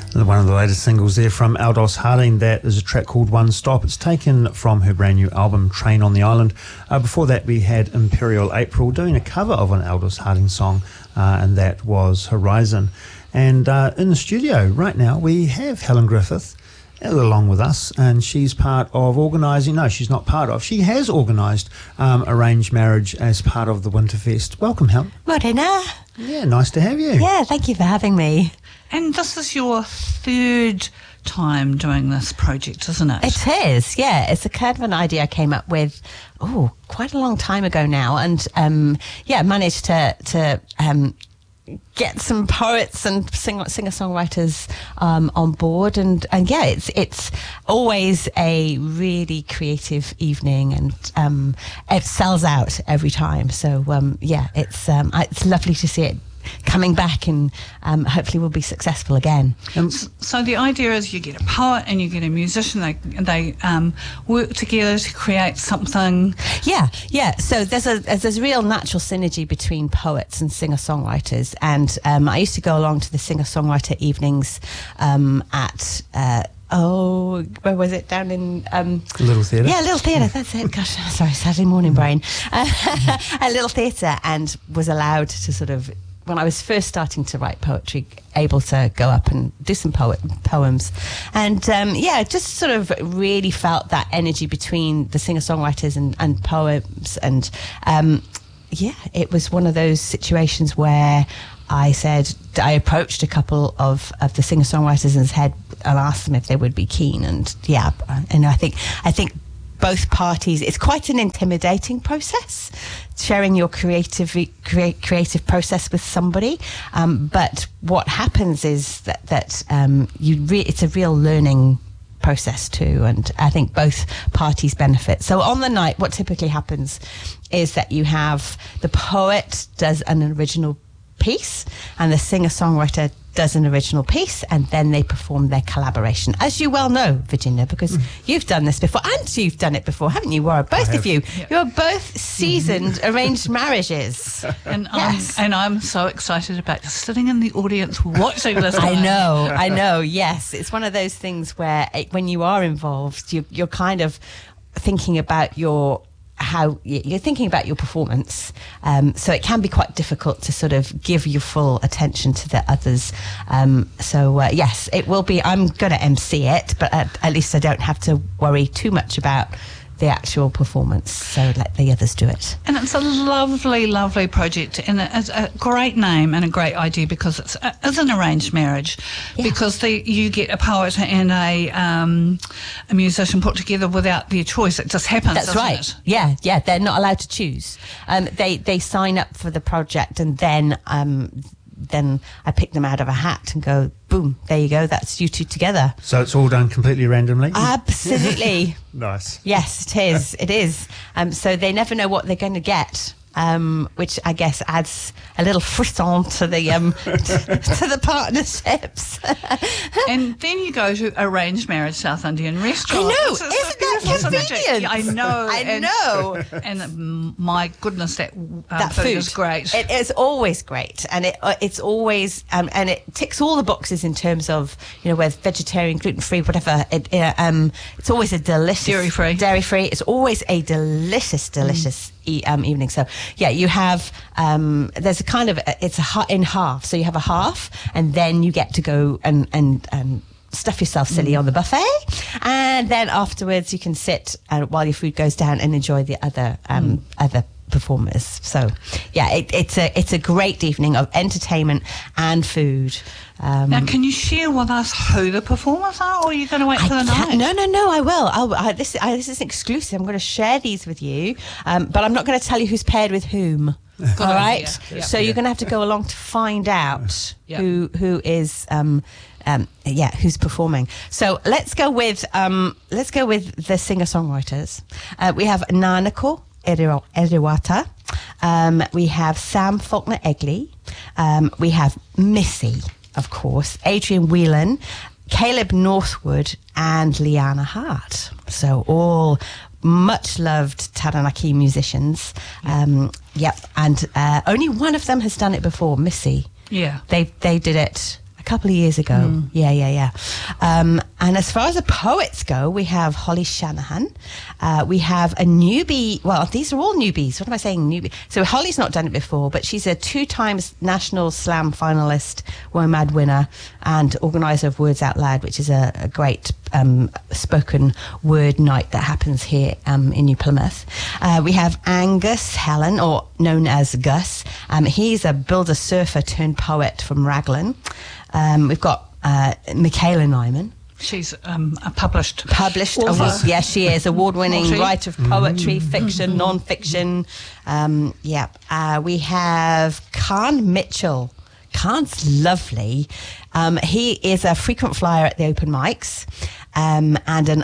One of the latest singles there from Aldous Harding, that is a track called One Stop. It's taken from her brand new album Train on the Island. Before that we had Imperial April doing a cover of an Aldous Harding song, and that was Horizon. And in the studio right now we have Helen Griffith along with us, and she's part of organising, no, she's not part of, she has organised Arranged Marriage as part of the Winterfest. Welcome, Helen. Morena. Yeah, nice to have you. Yeah, thank you for having me. And this is your third time doing this project, isn't it? It is, yeah. It's a kind of an idea I came up with, quite a long time ago now, and managed to get some poets and singer-songwriters on board, and it's always a really creative evening, and it sells out every time. So it's lovely to see it coming back, and hopefully we'll be successful again. So the idea is you get a poet and you get a musician. They work together to create something. Yeah. So there's a real natural synergy between poets and singer-songwriters, and I used to go along to the singer-songwriter evenings at where was it? Down in Little Theatre. Yeah, Little Theatre, that's it. Gosh, sorry, Saturday morning brain. A Little Theatre, and was allowed to sort of, when I was first starting to write poetry, able to go up and do some poems. And just sort of really felt that energy between the singer-songwriters and poems. And it was one of those situations where I approached a couple of the singer-songwriters and asked them if they would be keen. And I think both parties, it's quite an intimidating process, sharing your creative process with somebody. But what happens is that it's a real learning process too, and I think both parties benefit. So on the night, what typically happens is that you have the poet does an original piece and the singer-songwriter does an original piece, and then they perform their collaboration, as you well know, Virginia, because you've done this before, and you've done it before, haven't you, Warren? Both of you. Yeah. You're both seasoned arranged marriages. And yes. I'm so excited about just sitting in the audience watching this. I know, yes. It's one of those things where when you are involved, you're kind of thinking about how you're thinking about your performance, so it can be quite difficult to sort of give your full attention to the others. Yes, it will be. I'm going to MC it, but at least I don't have to worry too much about the actual performance, so let the others do it. And it's a lovely, lovely project, and it's a great name and a great idea, because it's an arranged marriage, because you get a poet and a musician put together without their choice. It just happens. That's right. It? Yeah, they're not allowed to choose. They sign up for the project, and then I pick them out of a hat and go, boom, there you go, that's you two together. So it's all done completely randomly? Absolutely. Nice. Yes, it is. So they never know what they're going to get, which I guess adds a little frisson to the to the partnerships. And then you go to Arranged Marriage South Indian Restaurant. I know, isn't that convenient? Yeah, I know. And my goodness, that food is great. It is always great, and it's always and it ticks all the boxes in terms of, whether vegetarian, gluten-free, whatever. It's always a delicious dairy-free. It's always a delicious evening. So you have there's a kind of it's in half. So you have a half, and then you get to go and stuff yourself silly on the buffet, and then afterwards you can sit while your food goes down and enjoy the other performers. So it's a great evening of entertainment and food. Now, can you share with us who the performers are, or are you going to wait for the night? No, I will. This is exclusive. I'm going to share these with you, but I'm not going to tell you who's paired with whom. All right. Yeah. So you're going to have to go along to find out who is who's performing. So let's go with the singer-songwriters. We have Nanako Eriwata. We have Sam Faulkner Egley. We have Missy, of course, Adrian Whelan, Caleb Northwood, and Liana Hart. So all much loved Taranaki musicians. And only one of them has done it before, Missy. Yeah. They did it a couple of years ago. Yeah. And as far as the poets go, we have Holly Shanahan. We have a newbie. Well, these are all newbies. What am I saying? Newbie. So Holly's not done it before, but she's a 2-time National Slam finalist, WOMAD winner, and organizer of Words Out Loud, which is a great spoken word night that happens here in New Plymouth. We have Angus Helen, or known as Gus. He's a builder surfer turned poet from Raglan. We've got Michaela Nyman. She's a published author. Yes, she is award-winning writer of poetry, fiction, non-fiction. We have Khan Mitchell. Khan's lovely. He is a frequent flyer at the open mics, and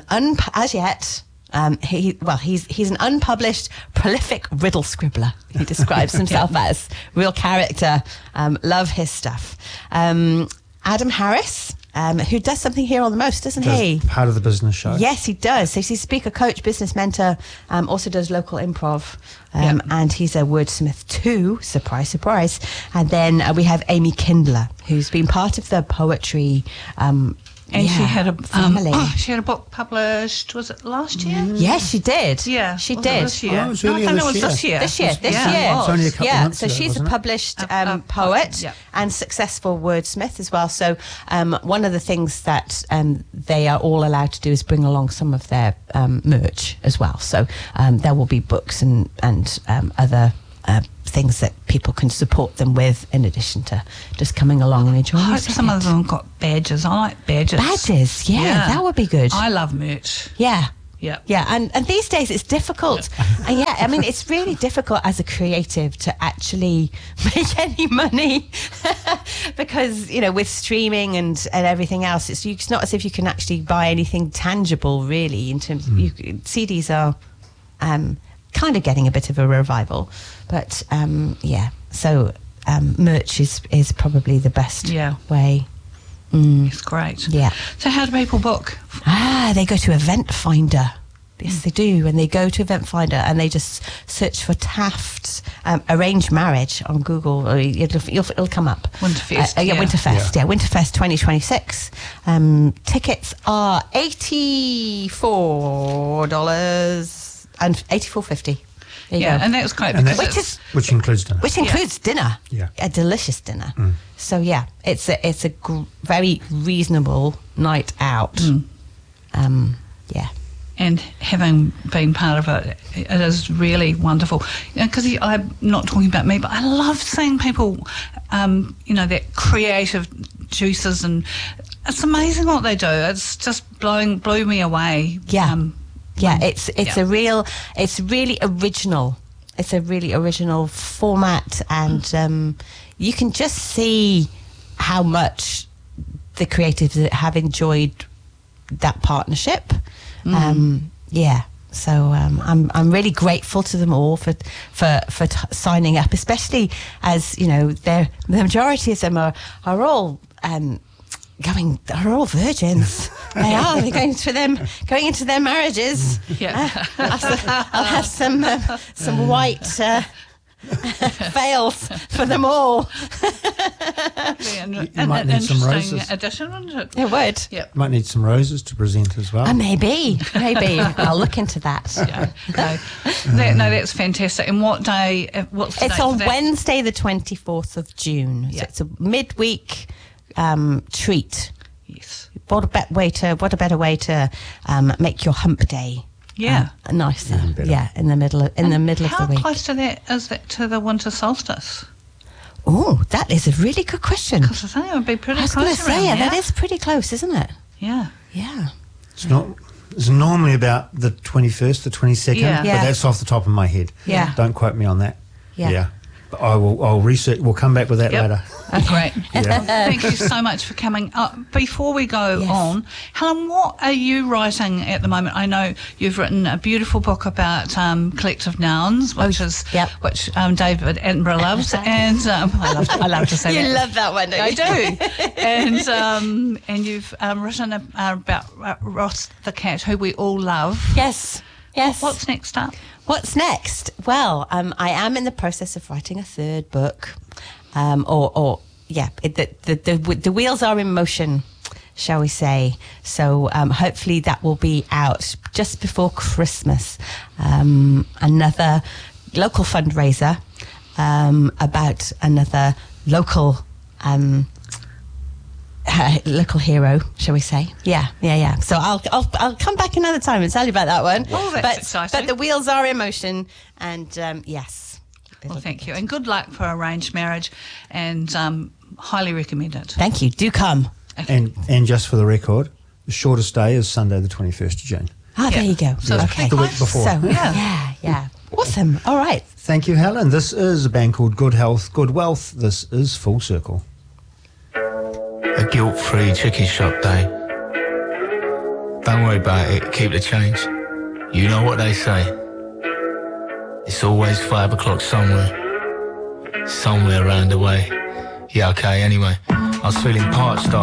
he's an unpublished, prolific riddle scribbler. He describes himself as real character. Love his stuff. Adam Harris, who does something here on the most, doesn't he? Part of the business show. Yes, he does. So he's a speaker, coach, business mentor, also does local improv, and he's a wordsmith too. Surprise, surprise. And then we have Amy Kindler, who's been part of the poetry and she had a family. She had a book published. Was it last year? Yes, she did. Yeah, she was did. It this year? Oh, it was earlier I think it was this this year. This year. It's only a couple of months so ago, she's a wasn't it? published poet and successful wordsmith as well. So one of the things that they are all allowed to do is bring along some of their merch as well. So there will be books and other things that people can support them with, in addition to just coming along and enjoying. I hope some of them got badges. I like badges. Badges, yeah, that would be good. I love merch. Yeah. Yeah, and these days it's difficult. And I mean, it's really difficult as a creative to actually make any money because, with streaming and everything else, it's not as if you can actually buy anything tangible, really, in terms of CDs are kind of getting a bit of a revival. But, so merch is probably the best way. It's great. Yeah. So how do people book? They go to Event Finder. Yes, they do. And they go to Event Finder and they just search for Taft's Arranged Marriage on Google. Or it'll come up. Winterfest. Winterfest. Yeah, Winterfest 2026. Tickets are $84 and $84.50. And that's great which includes dinner. Which includes dinner. Yeah. A delicious dinner. So it's a very reasonable night out. And having been part of it, it is really wonderful. Because I'm not talking about me, but I love seeing people, that creative juices, and it's amazing what they do. It's just blew me away. It's really original. It's a really original format, and you can just see how much the creatives have enjoyed that partnership. So I'm really grateful to them all for signing up, especially as the majority of them are all are all virgins. They're going into their marriages. I'll have some white veils for them all. You might need some roses. Addition, wouldn't it? It would. Yep. Might need some roses to present as well. Maybe. I'll look into that. That's fantastic. And what day? What's the It's date on for that? Wednesday, the 24th of June. So it's a midweek treat. Yes. What a better way to make your hump day. Nice. In the middle of the week. How close to that is that to the winter solstice? Oh, that is a really good question. Because I think it would be pretty close. I was going to say, that is pretty close, isn't it? Yeah. It's normally about the 21st, the 22nd, but that's off the top of my head. Yeah. Don't quote me on that. Yeah. But I'll research. We'll come back with that later. Great. Yeah. Thank you so much for coming up. Before we go on, Helen, what are you writing at the moment? I know you've written a beautiful book about collective nouns, which David Attenborough loves, and I love to say you that. You love that one, don't you? I do. And you've written about Ross the cat, who we all love. Yes. What's next up? What's next? Well, I am in the process of writing a third book, or the wheels are in motion, shall we say. So hopefully that will be out just before Christmas. Another local fundraiser about another local local hero, shall we say? Yeah. So I'll come back another time and tell you about that one. Oh, that's exciting. But the wheels are in motion, and yes. Well, thank you, and good luck for arranged marriage, and highly recommend it. Thank you. Do come. Okay. And just for the record, the shortest day is Sunday the 21st of June. There you go. So it's okay. The week before. So yeah. Awesome. All right. Thank you, Helen. This is a band called Good Health, Good Wealth. This is Full Circle. A guilt-free chicken shop day. Don't worry about it, keep the change. You know what they say. It's always 5 o'clock somewhere around the way. Yeah, okay, anyway. I was feeling parched